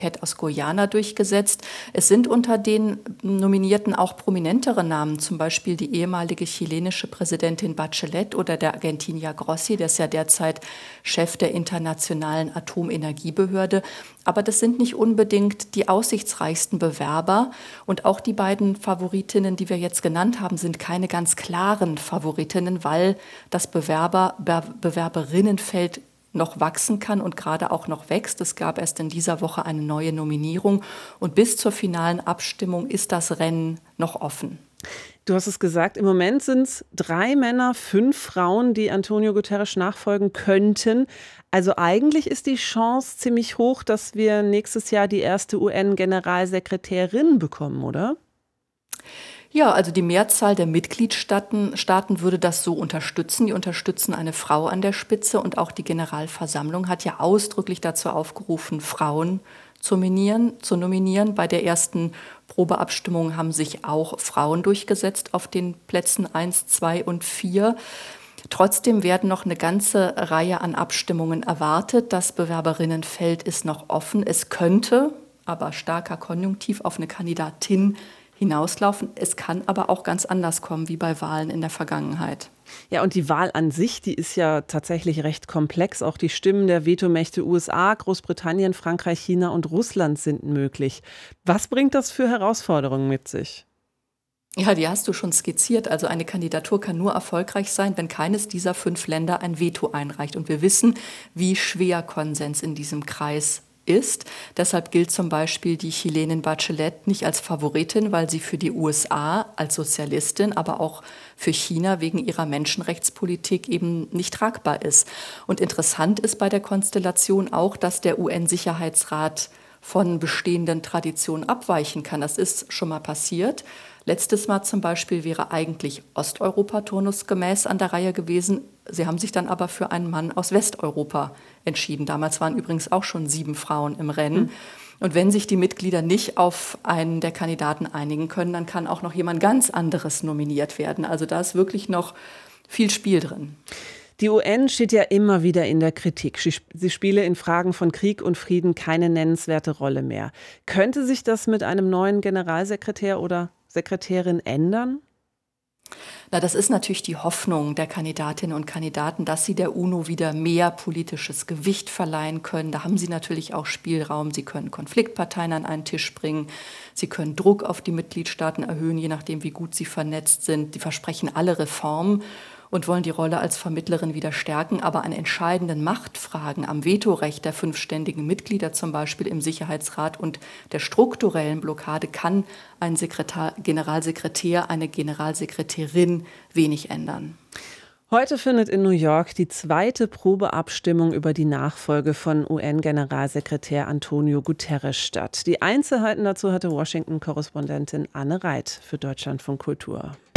aus Guyana durchgesetzt. Es sind unter den Nominierten auch prominentere Namen, zum Beispiel die ehemalige chilenische Präsidentin Bachelet oder der Argentinier Grossi, der ist ja derzeit Chef der Internationalen Atomenergiebehörde. Aber das sind nicht unbedingt die aussichtsreichsten Bewerber. Und auch die beiden Favoritinnen, die wir jetzt genannt haben, sind keine ganz klaren Favoritinnen, weil das Bewerberinnenfeld noch wachsen kann und gerade auch noch wächst. Es gab erst in dieser Woche eine neue Nominierung und bis zur finalen Abstimmung ist das Rennen noch offen. Du hast es gesagt, im Moment sind es 3 Männer, 5 Frauen, die Antonio Guterres nachfolgen könnten. Also eigentlich ist die Chance ziemlich hoch, dass wir nächstes Jahr die erste UN-Generalsekretärin bekommen, oder? Ja, also die Mehrzahl der Mitgliedstaaten würde das so unterstützen. Die unterstützen eine Frau an der Spitze und auch die Generalversammlung hat ja ausdrücklich dazu aufgerufen, Frauen zu nominieren. Bei der ersten Probeabstimmung haben sich auch Frauen durchgesetzt auf den Plätzen 1, 2 und 4. Trotzdem werden noch eine ganze Reihe an Abstimmungen erwartet. Das Bewerberinnenfeld ist noch offen. Es könnte, aber starker Konjunktiv, auf eine Kandidatin hinauslaufen. Es kann aber auch ganz anders kommen, wie bei Wahlen in der Vergangenheit. Ja, und die Wahl an sich, die ist ja tatsächlich recht komplex. Auch die Stimmen der Vetomächte USA, Großbritannien, Frankreich, China und Russland sind möglich. Was bringt das für Herausforderungen mit sich? Ja, die hast du schon skizziert. Also eine Kandidatur kann nur erfolgreich sein, wenn keines dieser 5 Länder ein Veto einreicht. Und wir wissen, wie schwer Konsens in diesem Kreis ist. Deshalb gilt zum Beispiel die Chilenin Bachelet nicht als Favoritin, weil sie für die USA als Sozialistin, aber auch für China wegen ihrer Menschenrechtspolitik eben nicht tragbar ist. Und interessant ist bei der Konstellation auch, dass der UN-Sicherheitsrat von bestehenden Traditionen abweichen kann. Das ist schon mal passiert. Letztes Mal zum Beispiel wäre eigentlich Osteuropa turnusgemäß an der Reihe gewesen. Sie haben sich dann aber für einen Mann aus Westeuropa entschieden. Damals waren übrigens auch schon 7 Frauen im Rennen. Und wenn sich die Mitglieder nicht auf einen der Kandidaten einigen können, dann kann auch noch jemand ganz anderes nominiert werden. Also da ist wirklich noch viel Spiel drin. Die UN steht ja immer wieder in der Kritik. Sie spiele in Fragen von Krieg und Frieden keine nennenswerte Rolle mehr. Könnte sich das mit einem neuen Generalsekretär oder Sekretärin ändern? Na, das ist natürlich die Hoffnung der Kandidatinnen und Kandidaten, dass sie der UNO wieder mehr politisches Gewicht verleihen können. Da haben sie natürlich auch Spielraum. Sie können Konfliktparteien an einen Tisch bringen. Sie können Druck auf die Mitgliedstaaten erhöhen, je nachdem, wie gut sie vernetzt sind. Die versprechen alle Reformen und wollen die Rolle als Vermittlerin wieder stärken. Aber an entscheidenden Machtfragen, am Vetorecht der 5 ständigen Mitglieder zum Beispiel im Sicherheitsrat und der strukturellen Blockade kann ein Generalsekretär, eine Generalsekretärin wenig ändern. Heute findet in New York die 2. Probeabstimmung über die Nachfolge von UN-Generalsekretär Antonio Guterres statt. Die Einzelheiten dazu hatte Washington-Korrespondentin Anne Reit für Deutschlandfunk Kultur.